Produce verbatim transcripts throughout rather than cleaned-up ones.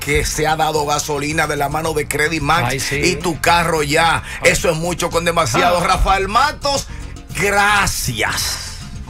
que se ha dado gasolina de la mano de Credit Max. Ay, sí. Y tu carro ya. Ay. Eso es mucho con demasiado. Ah. Rafael Matos, gracias.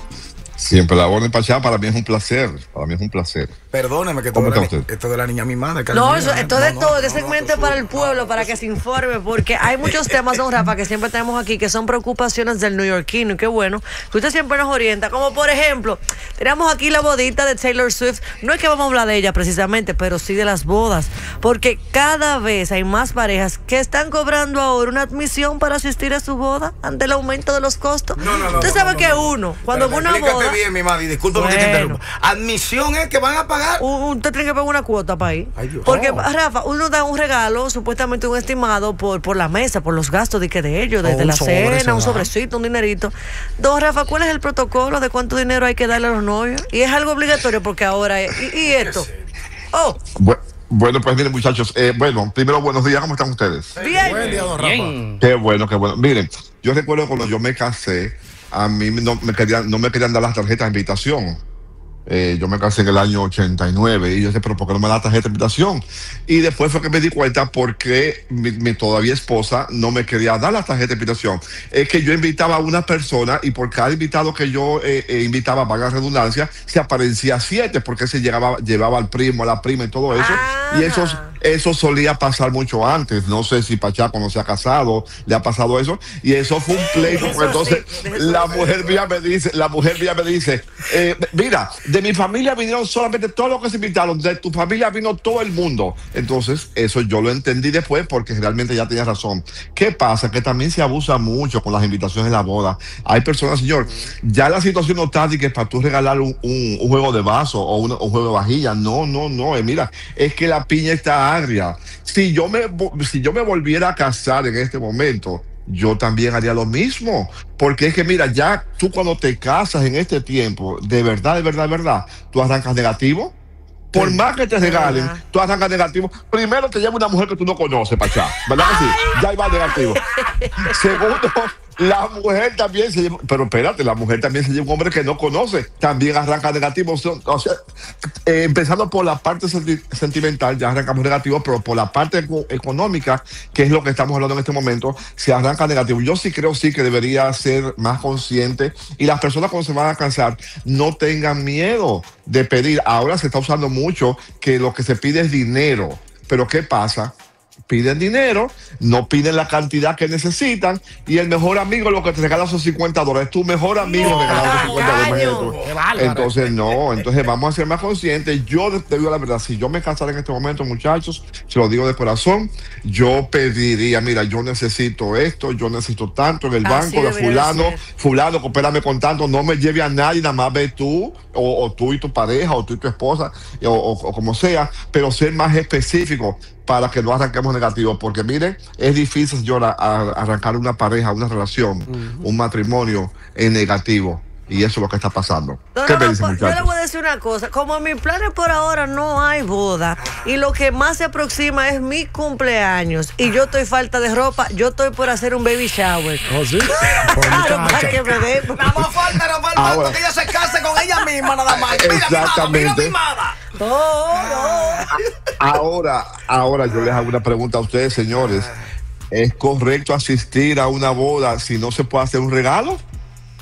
Siempre la orden Pachá, para mí es un placer. Para mí es un placer. Perdóneme que esto, de la, esto de la niña mimada. No, eso, esto de no, todo, no, de segmento no, para el pueblo, para que se informe, porque hay muchos temas, don Rafa, que siempre tenemos aquí, que son preocupaciones del neoyorquino, y qué bueno, que usted siempre nos orienta, como por ejemplo, tenemos aquí la bodita de Taylor Swift, no es que vamos a hablar de ella precisamente, pero sí de las bodas, porque cada vez hay más parejas que están cobrando ahora una admisión para asistir a su boda, ante el aumento de los costos. No, no, no, usted no, sabe no, no, que no, uno, cuando en una boda... bien, mi madre, discúlpame bueno, que te interrumpa. Admisión es que van a pagar. Usted tiene que pagar una cuota para ir. Ay, Dios. Porque, oh. Rafa, uno da un regalo, supuestamente un estimado por, por la mesa, por los gastos de, que de ellos, desde oh, la sobre, cena, un sobrecito, un dinerito. Don Rafa, ¿cuál es el protocolo de cuánto dinero hay que darle a los novios? Y es algo obligatorio porque ahora es. ¿Y, y esto? Oh. Bueno. Bueno, pues miren, muchachos, eh, bueno, primero buenos días, ¿cómo están ustedes? Bien. Buen día, don Rafa. Bien. Qué bueno, qué bueno. Miren, yo recuerdo cuando yo me casé, a mí no me querían, no me querían dar las tarjetas de invitación. Eh, yo me casé en el año ochenta y nueve y yo dije, pero ¿por qué no me da la tarjeta de invitación? Y después fue que me di cuenta por qué mi, mi todavía esposa no me quería dar la tarjeta de invitación. Es que yo invitaba a una persona y por cada invitado que yo eh, eh, invitaba, para la redundancia, se aparecía siete, porque se llegaba, llevaba al primo, a la prima y todo eso. Ah. Y eso, eso solía pasar mucho antes. No sé si Pachá, cuando se ha casado, le ha pasado eso. Y eso fue un pleito. Pues entonces, sí, la mujer mía me dice, la mujer mía me dice, eh, mira, de mi familia vinieron solamente todos los que se invitaron, de tu familia vino todo el mundo. Entonces, eso yo lo entendí después porque realmente ya tenía razón. ¿Qué pasa? Que también se abusa mucho con las invitaciones en la boda. Hay personas, señor, ya la situación no está de que para tú regalar un, un, un juego de vaso o un, un juego de vajilla. No, no, no. Eh, mira, es que la piña está agria. Si yo me, si yo me volviera a casar en este momento, yo también haría lo mismo, porque es que mira, ya tú cuando te casas en este tiempo, de verdad, de verdad, de verdad, tú arrancas negativo. Por sí. Más que te regalen, uh-huh. Tú arrancas negativo. Primero te lleva una mujer que tú no conoces, Pachá, ¿verdad que sí? Ya iba negativo. Segundo, la mujer también se lleva, pero espérate, la mujer también se lleva un hombre que no conoce, también arranca negativo. O sea, eh, empezando por la parte senti- sentimental, ya arrancamos negativo, pero por la parte eco- económica, que es lo que estamos hablando en este momento, se arranca negativo. Yo sí creo sí que debería ser más consciente, y las personas cuando se van a casar no tengan miedo de pedir. Ahora se está usando mucho que lo que se pide es dinero, pero ¿qué pasa? Piden dinero, no piden la cantidad que necesitan, y el mejor amigo lo que te regala son cincuenta dólares. Tu mejor amigo no, regalando cincuenta dólares. Entonces, no, entonces vamos a ser más conscientes. Yo te digo la verdad, si yo me casara en este momento, muchachos, se lo digo de corazón, yo pediría, mira, yo necesito esto, yo necesito tanto en el Así banco de fulano, ser. fulano, coopérame con tanto, no me lleve a nadie, nada más ve tú, o, o tú y tu pareja, o tú y tu esposa, o, o, o como sea, pero ser más específico, para que no arranquemos negativo, porque miren, es difícil, señora, arrancar una pareja, una relación, uh-huh. un matrimonio en negativo, y eso es lo que está pasando. No, ¿Qué no, me dicen, muchachos? Yo le voy a decir una cosa, como en mis planes por ahora no hay boda, y lo que más se aproxima es mi cumpleaños, y yo estoy falta de ropa, yo estoy por hacer un baby shower. ¿Oh, sí? Claro, para que me dé. Nada más falta, nada más falta que ella se case con ella misma, nada más. Mira, exactamente. Mira, mira, Oh, no. Ahora, ahora yo les hago una pregunta a ustedes, señores. ¿Es correcto asistir a una boda si no se puede hacer un regalo?